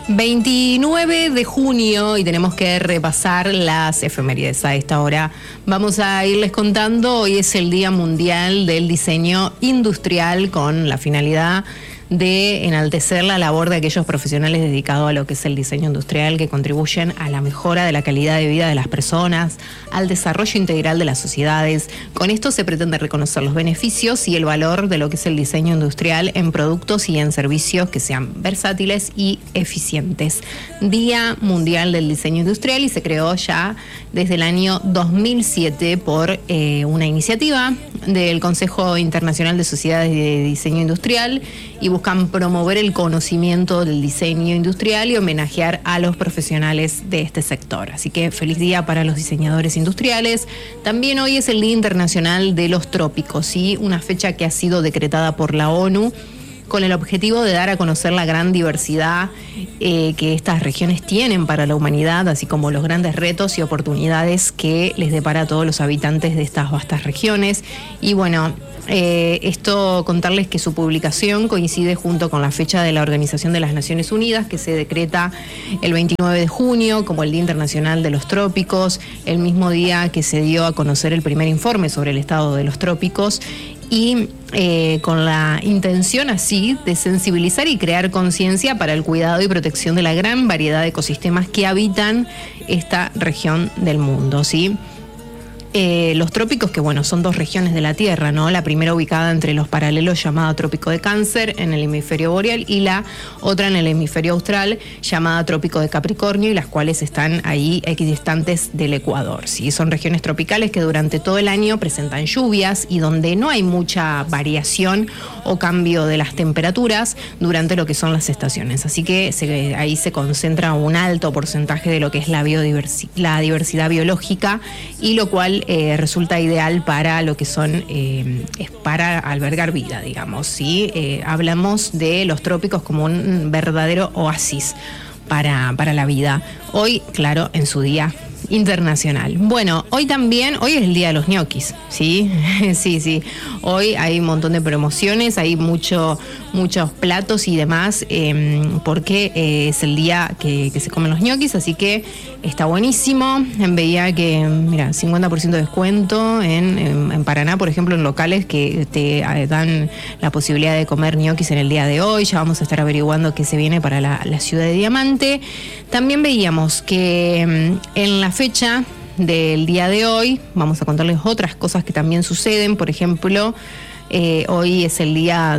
29 de junio y tenemos que repasar las efemérides a esta hora. Vamos a irles contando, hoy es el Día Mundial del Diseño Industrial con la finalidad de enaltecer la labor de aquellos profesionales dedicados a lo que es el diseño industrial que contribuyen a la mejora de la calidad de vida de las personas, al desarrollo integral de las sociedades. Con esto se pretende reconocer los beneficios y el valor de lo que es el diseño industrial en productos y en servicios que sean versátiles y eficientes. Día Mundial del Diseño Industrial y se creó ya desde el año 2007 por una iniciativa del Consejo Internacional de Sociedades de Diseño Industrial y buscan promover el conocimiento del diseño industrial y homenajear a los profesionales de este sector. Así que feliz día para los diseñadores industriales. También hoy es el Día Internacional de los Trópicos, ¿sí? Una fecha que ha sido decretada por la ONU con el objetivo de dar a conocer la gran diversidad que estas regiones tienen para la humanidad, así como los grandes retos y oportunidades que les depara a todos los habitantes de estas vastas regiones. Y bueno, esto contarles que su publicación coincide junto con la fecha de la Organización de las Naciones Unidas, que se decreta el 29 de junio como el Día Internacional de los Trópicos, el mismo día que se dio a conocer el primer informe sobre el estado de los trópicos, y con la intención así de sensibilizar y crear conciencia para el cuidado y protección de la gran variedad de ecosistemas que habitan esta región del mundo, ¿sí? Los trópicos, que bueno, son dos regiones de la Tierra, ¿no? La primera ubicada entre los paralelos llamada Trópico de Cáncer en el hemisferio boreal y la otra en el hemisferio austral llamada Trópico de Capricornio, y las cuales están ahí equidistantes del Ecuador, ¿sí? Son regiones tropicales que durante todo el año presentan lluvias y donde no hay mucha variación o cambio de las temperaturas durante lo que son las estaciones. Así que ahí se concentra un alto porcentaje de lo que es la diversidad biológica, y lo cual resulta ideal para lo que son, es para albergar vida, digamos, ¿sí? Hablamos de los trópicos como un verdadero oasis para la vida. Hoy, claro, en su día internacional. Bueno, hoy es el día de los ñoquis, ¿sí? Sí. Hoy hay un montón de promociones, hay muchos platos y demás, porque es el día que se comen los ñoquis, así que está buenísimo. Veía que, mira, 50% de descuento en Paraná, por ejemplo, en locales que te dan la posibilidad de comer ñoquis en el día de hoy. Ya vamos a estar averiguando qué se viene para la ciudad de Diamante. También veíamos que en la fecha del día de hoy, vamos a contarles otras cosas que también suceden. Por ejemplo, hoy es el día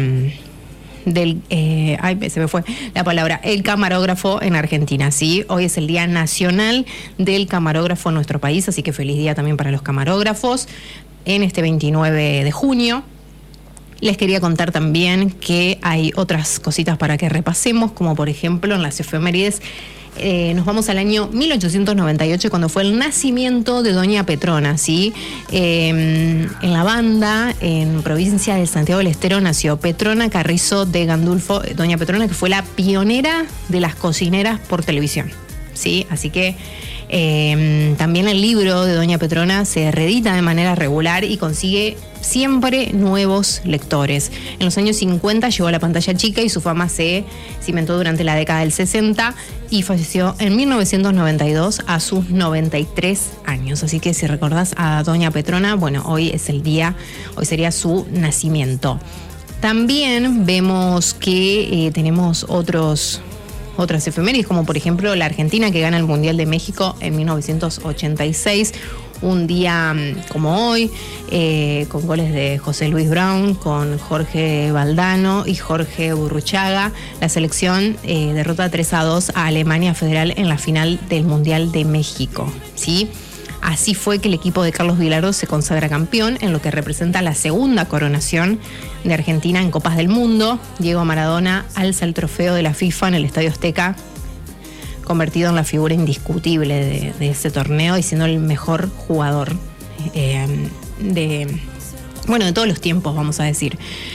se me fue la palabra, el camarógrafo en Argentina, ¿sí? Hoy es el Día Nacional del Camarógrafo en nuestro país, así que feliz día también para los camarógrafos en este 29 de junio. Les quería contar también que hay otras cositas para que repasemos, como por ejemplo en las efemérides. Nos vamos al año 1898, cuando fue el nacimiento de Doña Petrona, ¿sí? En La Banda, en provincia de Santiago del Estero, nació Petrona Carrizo de Gandulfo, Doña Petrona, que fue la pionera de las cocineras por televisión, ¿sí? Así que también el libro de Doña Petrona se reedita de manera regular y consigue siempre nuevos lectores. En los años 50 llegó a la pantalla chica y su fama se cimentó durante la década del 60 y falleció en 1992 a sus 93 años. Así que si recordás a Doña Petrona, bueno, hoy sería su nacimiento. También vemos que tenemos otras efemérides, como por ejemplo la Argentina, que gana el Mundial de México en 1986, un día como hoy, con goles de José Luis Brown, con Jorge Valdano y Jorge Burruchaga. La selección derrota 3-2 a Alemania Federal en la final del Mundial de México, ¿sí? Así fue que el equipo de Carlos Vilaró se consagra campeón, en lo que representa la segunda coronación de Argentina en Copas del Mundo. Diego Maradona alza el trofeo de la FIFA en el Estadio Azteca, convertido en la figura indiscutible de ese torneo y siendo el mejor jugador de todos los tiempos, vamos a decir.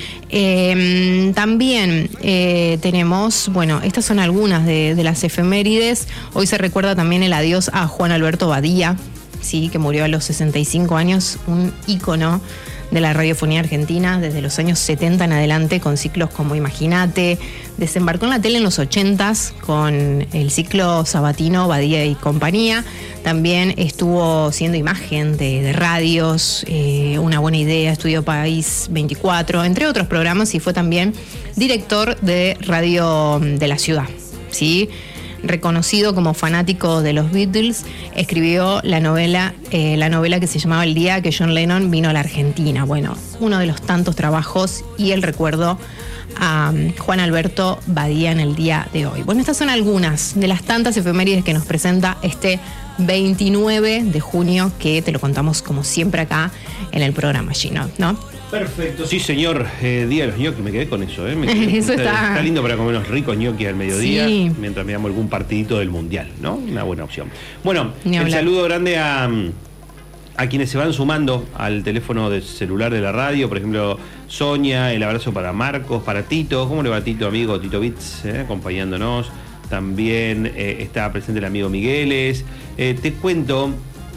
También tenemos, estas son algunas de las efemérides. Hoy se recuerda también el adiós a Juan Alberto Badía, sí, que murió a los 65 años, un ícono de la radiofonía argentina desde los años 70 en adelante, con ciclos como Imagínate. Desembarcó en la tele en los 80s con el ciclo sabatino Badía y compañía. También estuvo siendo imagen de radios, Una buena idea, Estudio País 24, entre otros programas, y fue también director de Radio de la Ciudad, ¿sí? Reconocido como fanático de los Beatles, escribió la novela que se llamaba El día que John Lennon vino a la Argentina. Bueno, uno de los tantos trabajos y el recuerdo a Juan Alberto Badía en el día de hoy. Bueno, estas son algunas de las tantas efemérides que nos presenta este 29 de junio, que te lo contamos como siempre acá en el programa, Gino, ¿no? Perfecto, sí señor, día de los ñoquis, me quedé con eso, Eso está lindo para comer unos ricos ñoquis al mediodía, sí, mientras miramos algún partidito del Mundial, ¿no? Una buena opción. Bueno, Ni el hablar. saludo grande a quienes se van sumando al teléfono de celular de la radio, por ejemplo, Sonia, el abrazo para Marcos, para Tito. ¿Cómo le va Tito, amigo? Tito Bits, acompañándonos. También está presente el amigo Migueles. Te cuento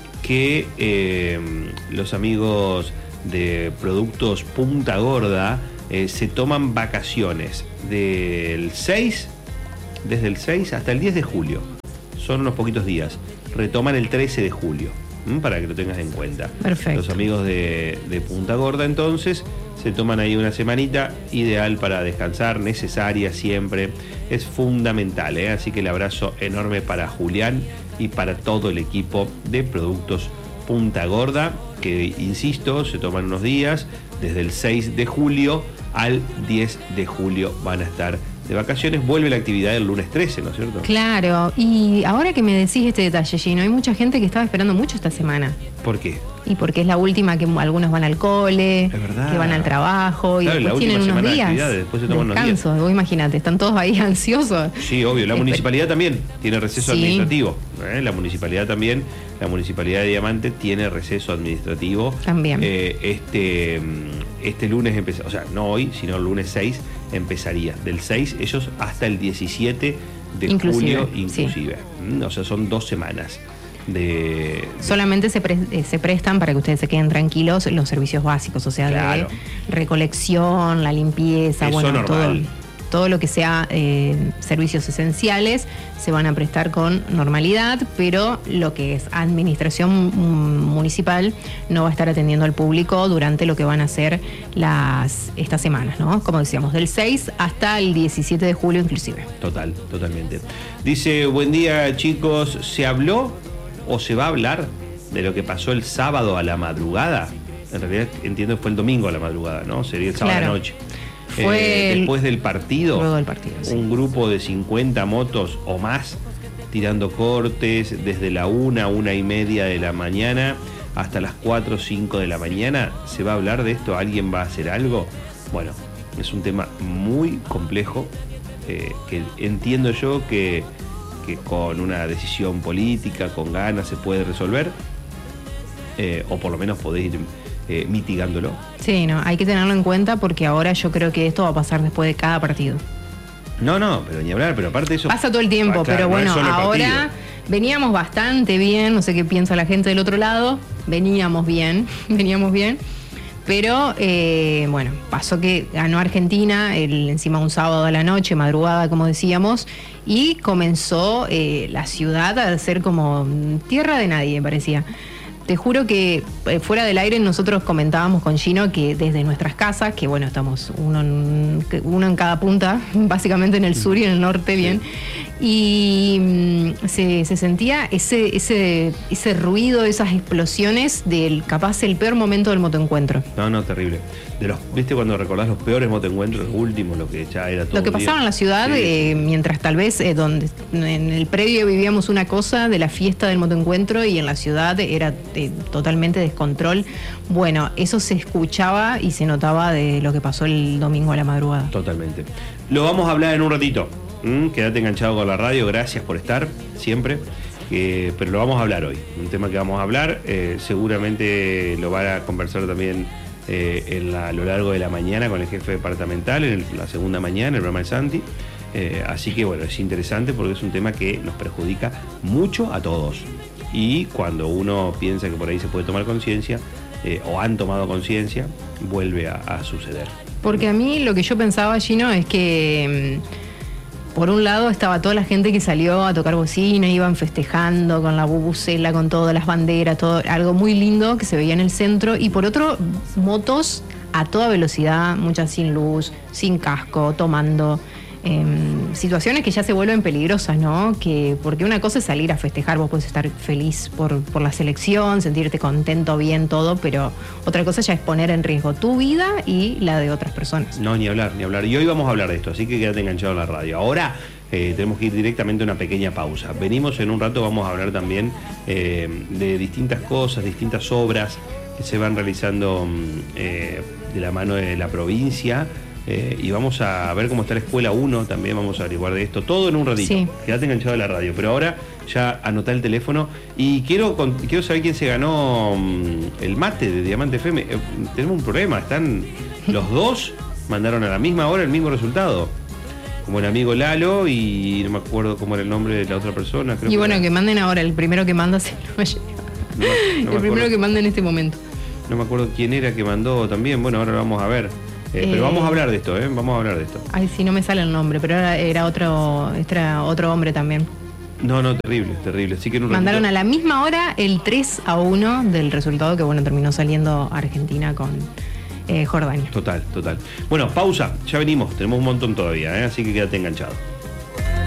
que los amigos de Productos Punta Gorda se toman vacaciones desde el 6 hasta el 10 de julio. Son unos poquitos días. Retoman el 13 de julio, para que lo tengas en cuenta. Perfecto. Los amigos de Punta Gorda, entonces, se toman ahí una semanita, ideal para descansar, necesaria siempre, es fundamental, así que el abrazo enorme para Julián y para todo el equipo de Productos Punta Gorda, que insisto, se toman unos días, desde el 6 de julio al 10 de julio van a estar de vacaciones. Vuelve la actividad el lunes 13, ¿no es cierto? Claro, y ahora que me decís este detalle, Gino, hay mucha gente que estaba esperando mucho esta semana. ¿Por qué? Y porque es la última que algunos van al cole, Es verdad. que van al trabajo, Claro, y la después tienen última unos semana de días actividades, después se toman unos descanso. Vos imagínate, están todos ahí ansiosos. Sí, obvio. La municipalidad también tiene receso Sí. administrativo. La municipalidad también, la municipalidad de Diamante tiene receso administrativo. También. Este lunes empezó, o sea, no hoy, sino el lunes 6 empezaría. Del 6 ellos hasta el 17 de julio inclusive. O sea, son 2 semanas. Solamente se prestan, para que ustedes se queden tranquilos, los servicios básicos, o sea, Claro. de recolección, la limpieza, Eso bueno, normal. todo lo que sea servicios esenciales se van a prestar con normalidad, pero lo que es administración municipal no va a estar atendiendo al público durante lo que van a ser estas semanas, ¿no? Como decíamos, del 6 hasta el 17 de julio inclusive. Totalmente. Dice, buen día chicos, ¿se habló o se va a hablar de lo que pasó el sábado a la madrugada? En realidad entiendo que fue el domingo a la madrugada, ¿no? Sería el sábado a la noche. Fue después del partido, luego del partido, sí. Un grupo de 50 motos o más tirando cortes desde la 1:30 de la mañana hasta las 4 o 5 de la mañana. ¿Se va a hablar de esto? ¿Alguien va a hacer algo? Bueno, es un tema muy complejo, que entiendo yo que con una decisión política, con ganas, se puede resolver, o por lo menos podés ir mitigándolo. Sí, no, hay que tenerlo en cuenta, porque ahora yo creo que esto va a pasar después de cada partido. No, pero ni hablar, pero aparte de eso... Pasa todo el tiempo, claro, pero no es bueno, solo el ahora partido. veníamos bastante bien, no sé qué piensa la gente del otro lado, veníamos bien, pero bueno, pasó que ganó Argentina, encima un sábado a la noche, madrugada, como decíamos, y comenzó la ciudad a ser como tierra de nadie, parecía. Te juro que fuera del aire nosotros comentábamos con Gino que desde nuestras casas, que bueno, estamos uno en cada punta, básicamente en el sur y en el norte, bien, y se sentía ese ruido, esas explosiones del capaz el peor momento del motoencuentro. No, terrible. ¿Viste cuando recordás los peores motoencuentros, los últimos, lo que ya era todo? Lo que pasaba en la ciudad, sí. Mientras tal vez donde en el predio vivíamos una cosa de la fiesta del motoencuentro, y en la ciudad era totalmente descontrol. Bueno, eso se escuchaba y se notaba de lo que pasó el domingo a la madrugada. Totalmente. Lo vamos a hablar en un ratito. Quédate enganchado con la radio, gracias por estar siempre. Pero lo vamos a hablar hoy. Un tema que vamos a hablar, seguramente lo van a conversar también a lo largo de la mañana con el jefe departamental, en la segunda mañana, el programa de Santi. Así que bueno, es interesante porque es un tema que nos perjudica mucho a todos. Y cuando uno piensa que por ahí se puede tomar conciencia, o han tomado conciencia, vuelve a suceder. Porque a mí lo que yo pensaba, Gino, es que por un lado estaba toda la gente que salió a tocar bocina, iban festejando con la bubucela, con todas las banderas, todo algo muy lindo que se veía en el centro, y por otro, motos a toda velocidad, muchas sin luz, sin casco, tomando. Situaciones que ya se vuelven peligrosas, ¿no? Porque una cosa es salir a festejar, vos podés estar feliz por la selección, sentirte contento, bien, todo, pero otra cosa ya es poner en riesgo tu vida y la de otras personas. No, ni hablar, ni hablar. Y hoy vamos a hablar de esto, así que quédate enganchado a la radio. Ahora tenemos que ir directamente a una pequeña pausa. Venimos en un rato, vamos a hablar también de distintas cosas, distintas obras que se van realizando de la mano de la provincia. Y vamos a ver cómo está la Escuela 1, también vamos a averiguar de esto, todo en un ratito. Sí. Quédate enganchado a la radio, pero ahora ya anotá el teléfono y quiero saber quién se ganó el mate de Diamante FM. Tenemos un problema, están los dos, mandaron a la misma hora el mismo resultado. Como el amigo Lalo y no me acuerdo cómo era el nombre de la otra persona. Creo y bueno, que manden ahora, el primero que manda se lo va a llevar. El primero que manda en este momento. No me acuerdo quién era que mandó también, bueno, ahora lo vamos a ver. Pero vamos a hablar de esto, vamos a hablar de esto. Ay, sí, no me sale el nombre, pero era otro hombre también. No, terrible. Así que mandaron a la misma hora el 3-1 del resultado que, bueno, terminó saliendo Argentina con Jordania. Total. Bueno, pausa, ya venimos, tenemos un montón todavía, así que quédate enganchado.